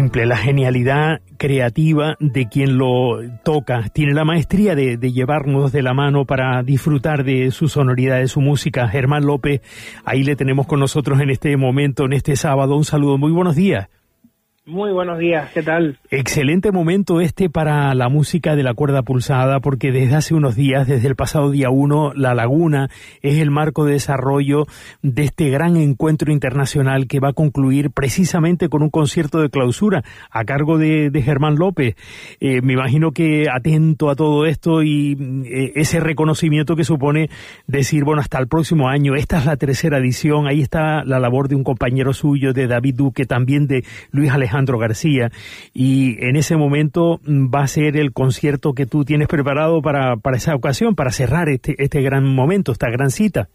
timple, la genialidad creativa de quien lo toca, tiene la maestría de llevarnos de la mano para disfrutar de su sonoridad, de su música. Germán López, ahí le tenemos con nosotros en este momento, en este sábado. Un saludo, muy buenos días. Muy buenos días, ¿qué tal? Excelente momento para la música de la cuerda pulsada, porque desde hace unos días, desde el pasado día 1, La Laguna es el marco de desarrollo de este gran encuentro internacional que va a concluir precisamente con un concierto de clausura a cargo de Germán López. Me imagino que atento a todo esto y ese reconocimiento que supone decir, bueno, hasta el próximo año, esta es la tercera edición, ahí está la labor de un compañero suyo, de David Duque, también de Luis Alejandro García, y en ese momento va a ser el concierto que tú tienes preparado para esa ocasión, para cerrar este gran momento, esta gran cita.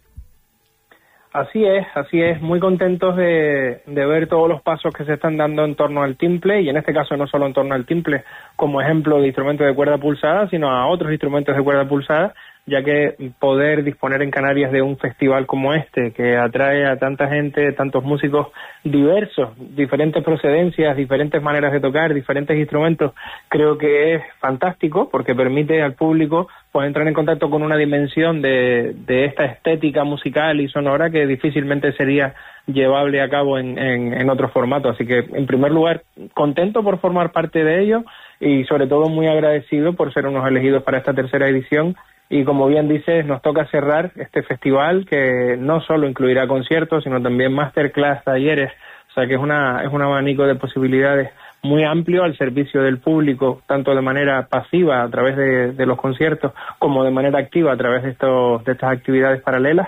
Así es, muy contentos de ver todos los pasos que se están dando en torno al timple, y en este caso no solo en torno al timple como ejemplo de instrumentos de cuerda pulsada, sino a otros instrumentos de cuerda pulsada, ya que poder disponer en Canarias de un festival como este, que atrae a tanta gente, tantos músicos diversos, diferentes procedencias, diferentes maneras de tocar, diferentes instrumentos, creo que es fantástico, porque permite al público pues entrar en contacto con una dimensión de esta estética musical y sonora que difícilmente sería llevable a cabo en otro formato. Así que, en primer lugar, contento por formar parte de ello y sobre todo muy agradecido por ser unos elegidos para esta tercera edición. Y como bien dices, nos toca cerrar este festival que no solo incluirá conciertos, sino también masterclass, talleres, o sea que es un abanico de posibilidades muy amplio al servicio del público, tanto de manera pasiva a través de los conciertos, como de manera activa a través de estas actividades paralelas.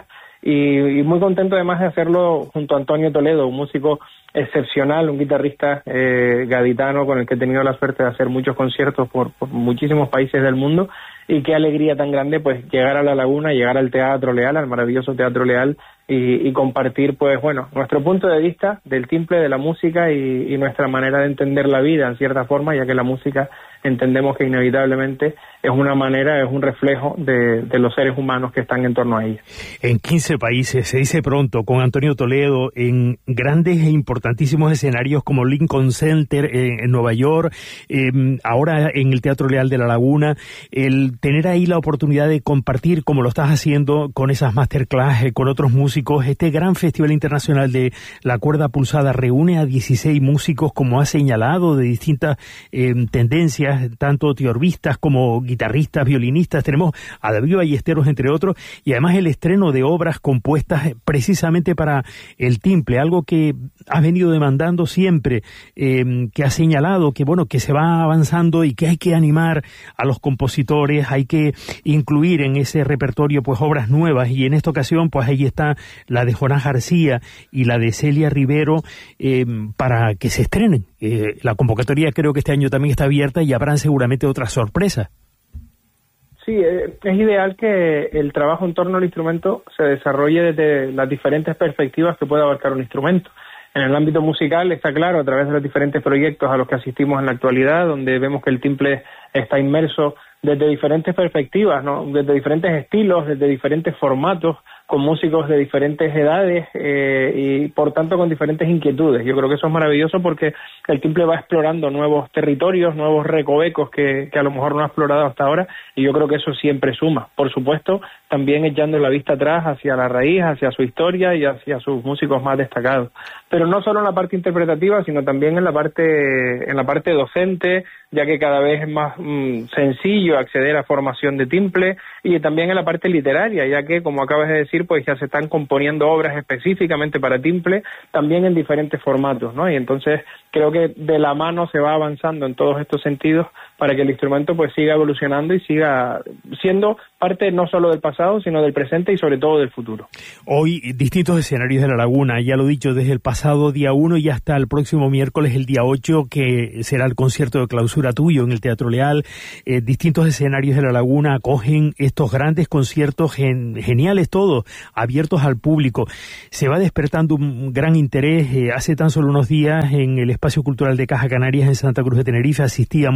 Y muy contento además de hacerlo junto a Antonio Toledo, un músico excepcional, un guitarrista gaditano con el que he tenido la suerte de hacer muchos conciertos por muchísimos países del mundo, y qué alegría tan grande pues llegar a La Laguna, llegar al Teatro Leal, al maravilloso Teatro Leal, y compartir pues bueno, nuestro punto de vista del timple, de la música y nuestra manera de entender la vida en cierta forma, ya que la música entendemos que inevitablemente es una manera, es un reflejo de los seres humanos que están en torno a ella. En 15 países, se dice pronto, con Antonio Toledo, en grandes e importantísimos escenarios como Lincoln Center en Nueva York, ahora en el Teatro Leal de La Laguna, el tener ahí la oportunidad de compartir, como lo estás haciendo, con esas masterclass, con otros músicos. Este gran festival internacional de la cuerda pulsada reúne a 16 músicos, como has señalado, de distintas tendencias, tanto teorbistas como guitarristas, violinistas. Tenemos a David Ballesteros, entre otros, y además el estreno de obras compuestas precisamente para el timple, algo que has venido demandando siempre, que has señalado que bueno, que se va avanzando y que hay que animar a los compositores, hay que incluir en ese repertorio pues obras nuevas, y en esta ocasión pues ahí está la de Jonás García y la de Celia Rivero, para que se estrenen. La convocatoria creo que este año también está abierta y habrán seguramente otras sorpresas. Sí, es ideal que el trabajo en torno al instrumento se desarrolle desde las diferentes perspectivas que puede abarcar un instrumento. En el ámbito musical está claro, a través de los diferentes proyectos a los que asistimos en la actualidad, donde vemos que el timple está inmerso desde diferentes perspectivas, ¿no? Desde diferentes estilos, desde diferentes formatos, con músicos de diferentes edades y por tanto con diferentes inquietudes. Yo creo que eso es maravilloso porque el timple va explorando nuevos territorios, nuevos recovecos que a lo mejor no ha explorado hasta ahora, y yo creo que eso siempre suma. Por supuesto, también echando la vista atrás hacia la raíz, hacia su historia y hacia sus músicos más destacados. Pero no solo en la parte interpretativa, sino también en la parte docente, ya que cada vez es más sencillo acceder a formación de timple, y también en la parte literaria, ya que, como acabas de decir, pues ya se están componiendo obras específicamente para timple, también en diferentes formatos, ¿no? Y entonces creo que de la mano se va avanzando en todos estos sentidos para que el instrumento pues siga evolucionando y siga siendo parte no solo del pasado, sino del presente y sobre todo del futuro. Hoy distintos escenarios de La Laguna, ya lo he dicho, desde el pasado día 1 y hasta el próximo miércoles, el día 8, que será el concierto de clausura tuyo en el Teatro Leal. Distintos escenarios de La Laguna acogen estos grandes conciertos geniales todos, abiertos al público. Se va despertando un gran interés. Hace tan solo unos días en el Espacio Cultural de Caja Canarias en Santa Cruz de Tenerife asistíamos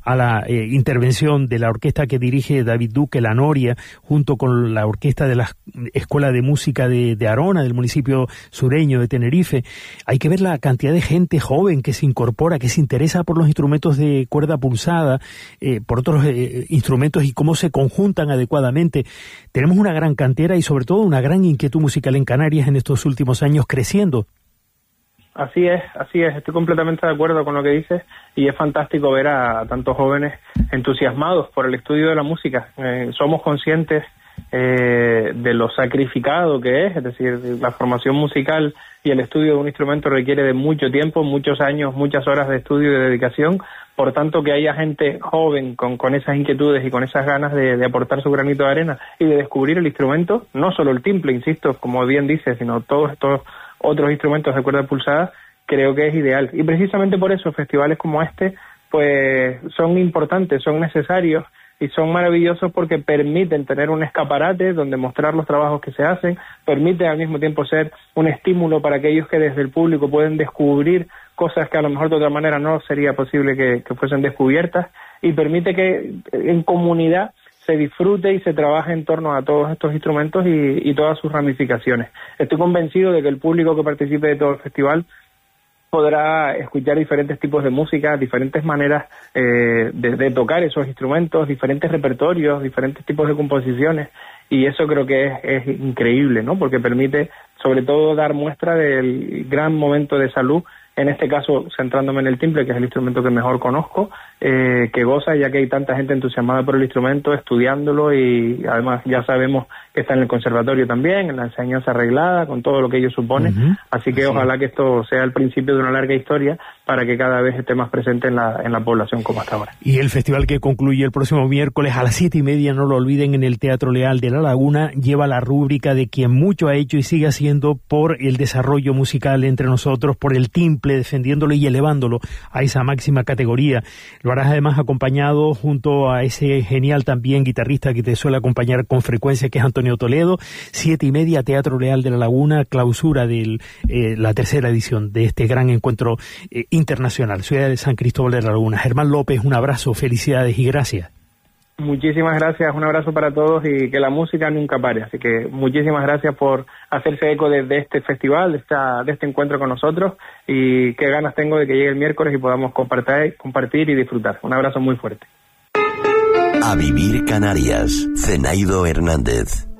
a la intervención de la orquesta que dirige David Duque, La Noria, junto con la orquesta de la Escuela de Música de Arona, del municipio sureño de Tenerife. Hay que ver la cantidad de gente joven que se incorpora, que se interesa por los instrumentos de cuerda pulsada, por otros instrumentos y cómo se conjuntan adecuadamente. Tenemos una gran cantera y sobre todo una gran inquietud musical en Canarias en estos últimos años creciendo. Así es, estoy completamente de acuerdo con lo que dices y es fantástico ver a tantos jóvenes entusiasmados por el estudio de la música. Somos conscientes de lo sacrificado que es decir, la formación musical y el estudio de un instrumento requiere de mucho tiempo, muchos años, muchas horas de estudio y de dedicación. Por tanto, que haya gente joven con esas inquietudes y con esas ganas de aportar su granito de arena y de descubrir el instrumento, no solo el timple, insisto, como bien dice, sino todos estos otros instrumentos de cuerda pulsada, creo que es ideal. Y precisamente por eso festivales como este pues son importantes, son necesarios y son maravillosos porque permiten tener un escaparate donde mostrar los trabajos que se hacen, permiten al mismo tiempo ser un estímulo para aquellos que desde el público pueden descubrir cosas que a lo mejor de otra manera no sería posible que fuesen descubiertas, y permite que en comunidad se disfrute y se trabaje en torno a todos estos instrumentos y todas sus ramificaciones. Estoy convencido de que el público que participe de todo el festival podrá escuchar diferentes tipos de música, diferentes maneras de tocar esos instrumentos, diferentes repertorios, diferentes tipos de composiciones, y eso creo que es increíble, ¿no? Porque permite sobre todo dar muestra del gran momento de salud, en este caso centrándome en el timple, que es el instrumento que mejor conozco, que goza, ya que hay tanta gente entusiasmada por el instrumento, estudiándolo, y además ya sabemos que está en el conservatorio también, en la enseñanza arreglada, con todo lo que ello supone. Así que ojalá que esto sea el principio de una larga historia para que cada vez esté más presente en la población como hasta ahora. Y el festival, que concluye el próximo miércoles a las 7:30, no lo olviden, en el Teatro Leal de La Laguna, lleva la rúbrica de quien mucho ha hecho y sigue haciendo por el desarrollo musical entre nosotros, por el timple, defendiéndolo y elevándolo a esa máxima categoría. Lo harás además acompañado junto a ese genial también guitarrista que te suele acompañar con frecuencia, que es Antonio Toledo. 7:30, Teatro Leal de La Laguna, clausura de la tercera edición de este gran encuentro internacional, Ciudad de San Cristóbal de La Laguna. Germán López, un abrazo, felicidades y gracias. Muchísimas gracias, un abrazo para todos y que la música nunca pare. Así que muchísimas gracias por hacerse eco de este festival, de este encuentro con nosotros, y qué ganas tengo de que llegue el miércoles y podamos compartir y disfrutar. Un abrazo muy fuerte. A vivir Canarias, Zenaido Hernández.